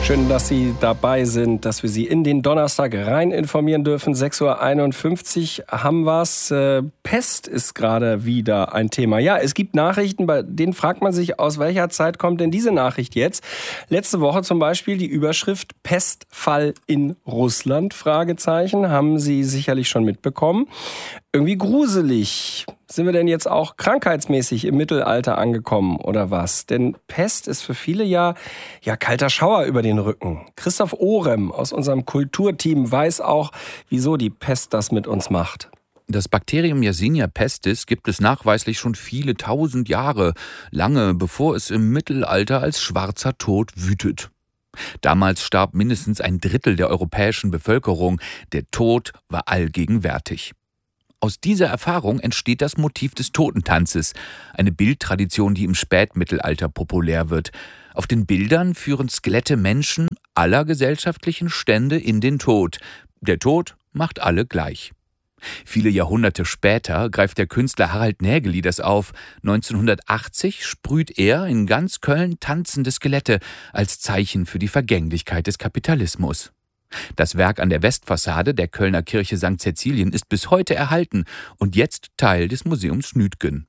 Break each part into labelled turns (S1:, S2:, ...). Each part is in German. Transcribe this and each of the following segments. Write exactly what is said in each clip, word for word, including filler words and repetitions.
S1: Schön, dass Sie dabei sind, dass wir Sie in den Donnerstag rein informieren dürfen. sechs Uhr einundfünfzig haben wir's. Äh, Pest ist gerade wieder ein Thema. Ja, es gibt Nachrichten, bei denen fragt man sich, aus welcher Zeit kommt denn diese Nachricht jetzt? Letzte Woche zum Beispiel die Überschrift Pestfall in Russland, Fragezeichen, haben Sie sicherlich schon mitbekommen. Irgendwie gruselig. Sind wir denn jetzt auch krankheitsmäßig im Mittelalter angekommen oder was? Denn Pest ist für viele ja, ja kalter Schauer über den Rücken. Christoph Ohrem aus unserem Kulturteam weiß auch, wieso die Pest das mit uns macht.
S2: Das Bakterium Yersinia pestis gibt es nachweislich schon viele tausend Jahre, lange bevor es im Mittelalter als schwarzer Tod wütet. Damals starb mindestens ein Drittel der europäischen Bevölkerung. Der Tod war allgegenwärtig. Aus dieser Erfahrung entsteht das Motiv des Totentanzes, eine Bildtradition, die im Spätmittelalter populär wird. Auf den Bildern führen Skelette Menschen aller gesellschaftlichen Stände in den Tod. Der Tod macht alle gleich. Viele Jahrhunderte später greift der Künstler Harald Nägeli das auf. neunzehnhundertachtzig sprüht er in ganz Köln tanzende Skelette als Zeichen für die Vergänglichkeit des Kapitalismus. Das Werk an der Westfassade der Kölner Kirche Sankt Cäcilien ist bis heute erhalten und jetzt Teil des Museums Schnütgen.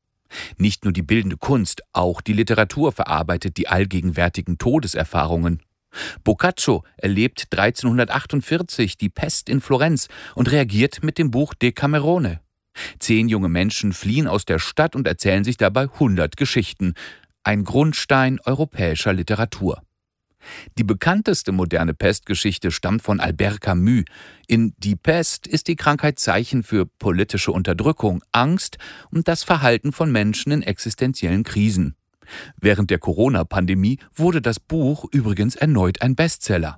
S2: Nicht nur die bildende Kunst, auch die Literatur verarbeitet die allgegenwärtigen Todeserfahrungen. Boccaccio erlebt dreizehnhundertachtundvierzig die Pest in Florenz und reagiert mit dem Buch Decamerone. Zehn junge Menschen fliehen aus der Stadt und erzählen sich dabei hundert Geschichten. Ein Grundstein europäischer Literatur. Die bekannteste moderne Pestgeschichte stammt von Albert Camus. In Die Pest ist die Krankheit Zeichen für politische Unterdrückung, Angst und das Verhalten von Menschen in existenziellen Krisen. Während der Corona-Pandemie wurde das Buch übrigens erneut ein Bestseller.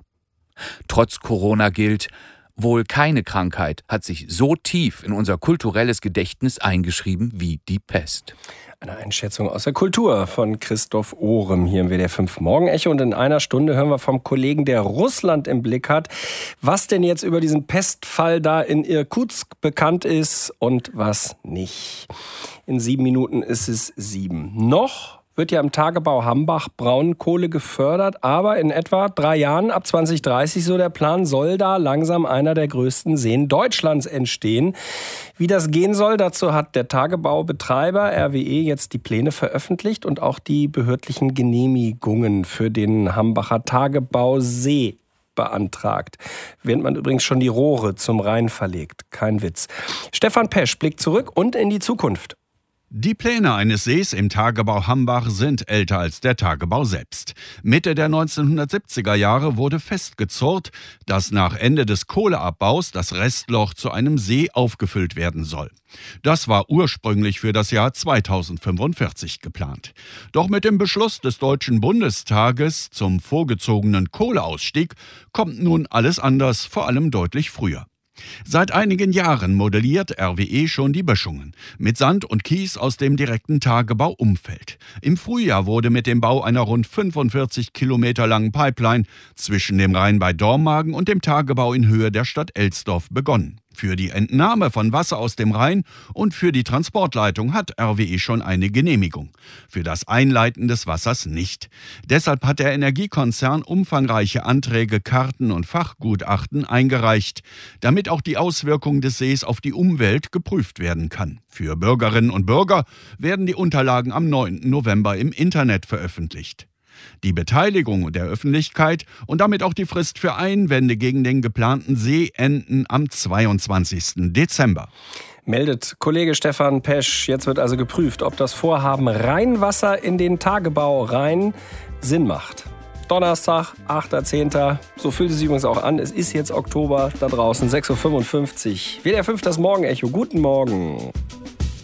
S2: Trotz Corona gilt, wohl keine Krankheit hat sich so tief in unser kulturelles Gedächtnis eingeschrieben wie die Pest.
S1: Eine Einschätzung aus der Kultur von Christoph Ohrem hier im W D R fünf Morgenecho. Und in einer Stunde hören wir vom Kollegen, der Russland im Blick hat, was denn jetzt über diesen Pestfall da in Irkutsk bekannt ist und was nicht. In sieben Minuten ist es sieben. Noch wird ja im Tagebau Hambach Braunkohle gefördert, aber in etwa drei Jahren, ab zwanzig dreißig, so der Plan, soll da langsam einer der größten Seen Deutschlands entstehen. Wie das gehen soll, dazu hat der Tagebaubetreiber R W E jetzt die Pläne veröffentlicht und auch die behördlichen Genehmigungen für den Hambacher Tagebausee beantragt. Während man übrigens schon die Rohre zum Rhein verlegt. Kein Witz. Stefan Pesch blickt zurück und in die Zukunft.
S3: Die Pläne eines Sees im Tagebau Hambach sind älter als der Tagebau selbst. Mitte der neunzehnhundertsiebziger Jahre wurde festgezurrt, dass nach Ende des Kohleabbaus das Restloch zu einem See aufgefüllt werden soll. Das war ursprünglich für das Jahr zweitausendfünfundvierzig geplant. Doch mit dem Beschluss des Deutschen Bundestages zum vorgezogenen Kohleausstieg kommt nun alles anders, vor allem deutlich früher. Seit einigen Jahren modelliert R W E schon die Böschungen mit Sand und Kies aus dem direkten Tagebauumfeld. Im Frühjahr wurde mit dem Bau einer rund fünfundvierzig Kilometer langen Pipeline zwischen dem Rhein bei Dormagen und dem Tagebau in Höhe der Stadt Elsdorf begonnen. Für die Entnahme von Wasser aus dem Rhein und für die Transportleitung hat R W E schon eine Genehmigung. Für das Einleiten des Wassers nicht. Deshalb hat der Energiekonzern umfangreiche Anträge, Karten und Fachgutachten eingereicht, damit auch die Auswirkungen des Sees auf die Umwelt geprüft werden kann. Für Bürgerinnen und Bürger werden die Unterlagen am neunten November im Internet veröffentlicht. Die Beteiligung der Öffentlichkeit und damit auch die Frist für Einwände gegen den geplanten See enden am zweiundzwanzigsten Dezember.
S1: Meldet Kollege Stefan Pesch. Jetzt wird also geprüft, ob das Vorhaben Rheinwasser in den Tagebau rein Sinn macht. Donnerstag, achter zehnter So fühlt es sich übrigens auch an. Es ist jetzt Oktober da draußen, sechs Uhr fünfundfünfzig W D R fünf, das Morgenecho. Guten Morgen.